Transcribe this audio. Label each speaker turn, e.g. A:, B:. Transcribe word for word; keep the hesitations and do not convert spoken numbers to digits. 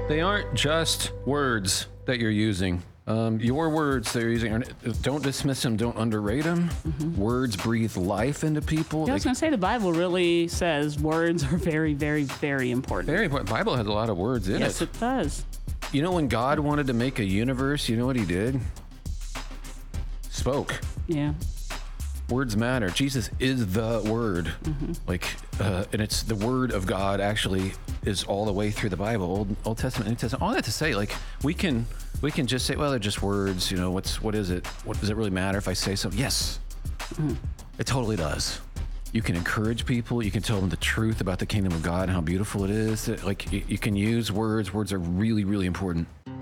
A: They aren't just words that you're using. Um, your words that you're using, are, don't dismiss them, don't underrate them. Mm-hmm. Words breathe life into people.
B: Yeah, I was going to say the Bible really says words are very, very, very important.
A: Very important. The Bible has a lot of words in
B: yes,
A: it.
B: Yes, it does.
A: You know, when God wanted to make a universe, you know what he did? Spoke.
B: Yeah.
A: Words matter. Jesus is the Word. Mm-hmm. Like, uh, and it's the Word of God actually is all the way through the Bible, Old Old Testament, New Testament. All that to say, like, we can we can just say, well, they're just words. You know, what's what is it? What does it really matter if I say something? Yes, mm-hmm. It totally does. You can encourage people. You can tell them the truth about the kingdom of God and how beautiful it is. Like, you, you can use words. Words are really, really important.